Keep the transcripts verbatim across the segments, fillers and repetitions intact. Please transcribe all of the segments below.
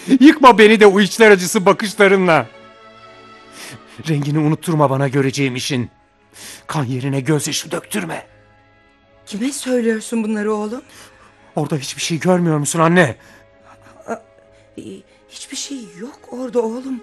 Yıkma beni de o içler acısı bakışlarınla. Rengini unutturma bana göreceğim işin. Kan yerine gözyaşı döktürme. Kime söylüyorsun bunları oğlum? Orada hiçbir şey görmüyor musun anne? Hiçbir şey yok orada oğlum.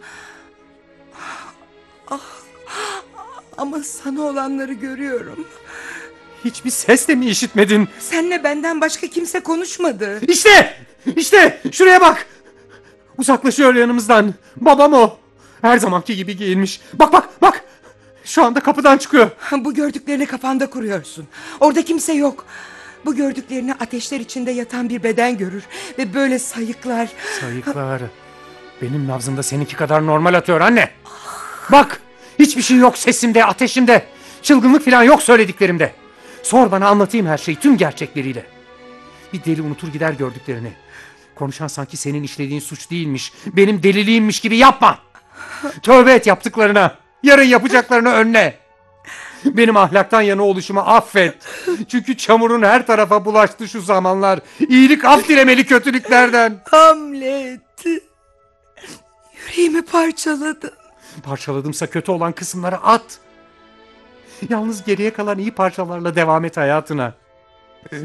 Ah, ama sana olanları görüyorum. Hiçbir ses de mi işitmedin? Seninle benden başka kimse konuşmadı. İşte! İşte! Şuraya bak! Uzaklaşıyor yanımızdan. Babam o. Her zamanki gibi giyinmiş. Bak bak bak! Şu anda kapıdan çıkıyor. Bu gördüklerini kafanda kuruyorsun. Orada kimse yok. Bu gördüklerini ateşler içinde yatan bir beden görür. Ve böyle sayıklar. Sayıklar. Benim nabzımda seninki kadar normal atıyor anne. Bak! Hiçbir şey yok sesimde, ateşimde. Çılgınlık falan yok söylediklerimde. Sor bana, anlatayım her şeyi tüm gerçekleriyle. Bir deli unutur gider gördüklerini. Konuşan sanki senin işlediğin suç değilmiş, benim deliliğimmiş gibi yapma. Tövbe et yaptıklarına. Yarın yapacaklarını önle. Benim ahlaktan yana oluşumu affet. Çünkü çamurun her tarafa bulaştı şu zamanlar. İyilik af dilemeli kötülüklerden. Hamlet. Yüreğimi parçaladın. Parçaladımsa kötü olan kısımları at. Yalnız geriye kalan iyi parçalarla devam et hayatına. İyi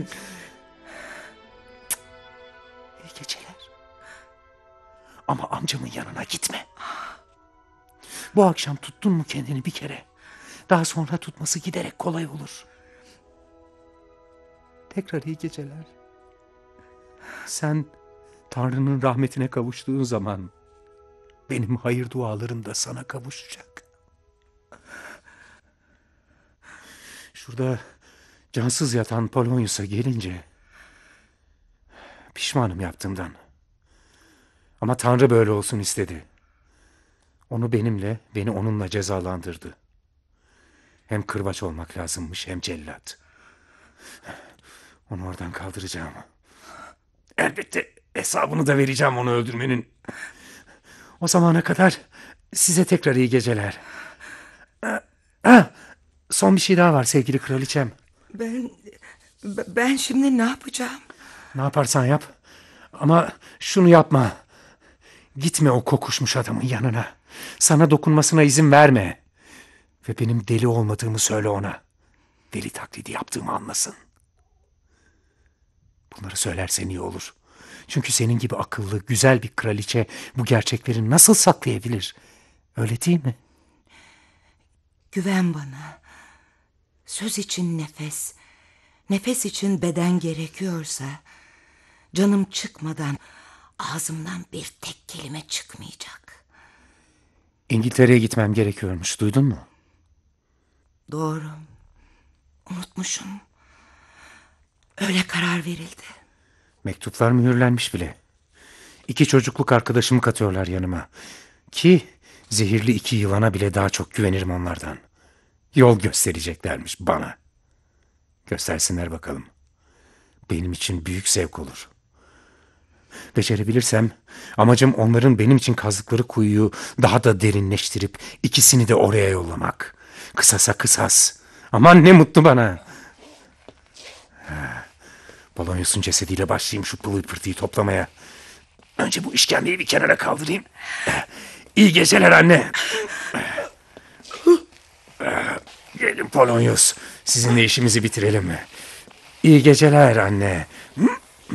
geceler. Ama amcamın yanına gitme. Bu akşam tuttun mu kendini bir kere, daha sonra tutması giderek kolay olur. Tekrar iyi geceler. Sen Tanrı'nın rahmetine kavuştuğun zaman benim hayır dualarım da sana kavuşacak. Şurada cansız yatan Polonyus'a gelince pişmanım yaptığımdan. Ama Tanrı böyle olsun istedi. Onu benimle, beni onunla cezalandırdı. Hem kırbaç olmak lazımmış hem cellat. Onu oradan kaldıracağım. Elbette hesabını da vereceğim onu öldürmenin. O zamana kadar size tekrar iyi geceler. Ha, son bir şey daha var sevgili kraliçem. Ben ben şimdi ne yapacağım? Ne yaparsan yap. Ama şunu yapma. Gitme o kokuşmuş adamın yanına. Sana dokunmasına izin verme. Ve benim deli olmadığımı söyle ona. Deli taklidi yaptığımı anlasın. Bunları söylersen iyi olur. Çünkü senin gibi akıllı, güzel bir kraliçe bu gerçekleri nasıl saklayabilir? Öyle değil mi? Güven bana. Söz için nefes, nefes için beden gerekiyorsa, canım çıkmadan ağzımdan bir tek kelime çıkmayacak. İngiltere'ye gitmem gerekiyormuş, duydun mu? Doğru. Unutmuşum. Öyle karar verildi. Mektuplar mühürlenmiş bile. İki çocukluk arkadaşımı katıyorlar yanıma. Ki zehirli iki yılana bile daha çok güvenirim onlardan. Yol göstereceklermiş bana. Göstersinler bakalım. Benim için büyük zevk olur. Becerebilirsem amacım onların benim için kazdıkları kuyuyu daha da derinleştirip ikisini de oraya yollamak. Kısasa kısas. Aman ne mutlu bana. Polonyus'un cesediyle başlayayım şu pılı pırtıyı toplamaya. Önce bu işkembeyi bir kenara kaldırayım. İyi geceler anne. Gelin Polonyus. Sizinle işimizi bitirelim. İyi geceler anne.